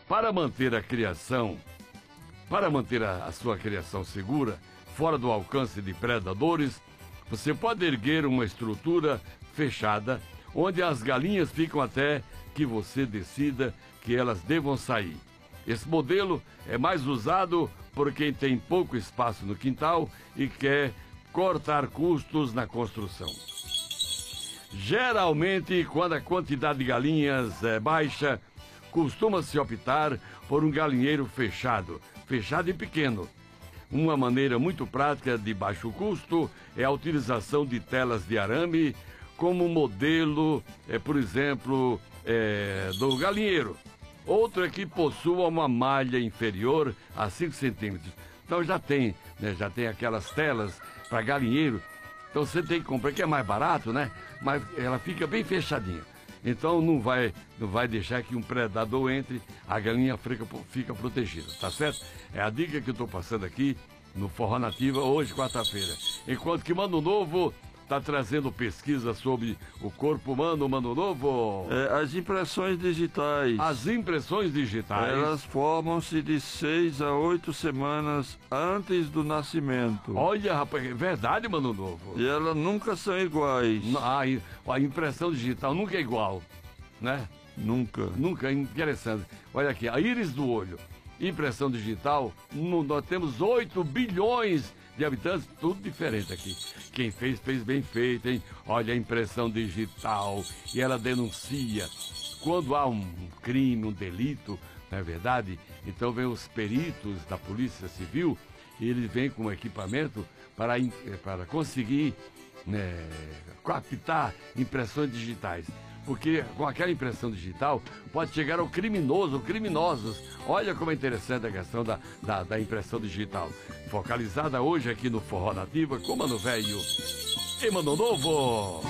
Para manter a criação, para manter a sua criação segura, fora do alcance de predadores, você pode erguer uma estrutura fechada, onde as galinhas ficam até que você decida que elas devam sair. Esse modelo é mais usado por quem tem pouco espaço no quintal e quer cortar custos na construção. Geralmente, quando a quantidade de galinhas é baixa, costuma-se optar por um galinheiro fechado e pequeno. Uma maneira muito prática de baixo custo é a utilização de telas de arame como modelo, por exemplo, do galinheiro. Outro é que possua uma malha inferior a 5 centímetros. Então já tem aquelas telas para galinheiro. Então você tem que comprar, que é mais barato, né? Mas ela fica bem fechadinha. Então não vai deixar que um predador entre, a galinha fica protegida, tá certo? É a dica que eu estou passando aqui no Forró Nativa, hoje, quarta-feira. Enquanto que Mano Novo está trazendo pesquisa sobre o corpo humano, Mano Novo. As impressões digitais. As impressões digitais. Elas formam-se de 6 a 8 semanas antes do nascimento. Olha, rapaz, é verdade, Mano Novo. E elas nunca são iguais. A impressão digital nunca é igual, né? Nunca. Nunca, interessante. Olha aqui, a íris do olho. Impressão digital, nós temos 8 bilhões de habitantes, tudo diferente aqui. Quem fez bem feito, hein? Olha a impressão digital, e ela denuncia. Quando há um crime, um delito, não é verdade? Então vem os peritos da Polícia Civil, e eles vêm com equipamento para conseguir captar impressões digitais. Porque com aquela impressão digital pode chegar ao criminosos. Olha como é interessante a questão da impressão digital. Focalizada hoje aqui no Forró Nativa com Mano Velho e Mano Novo.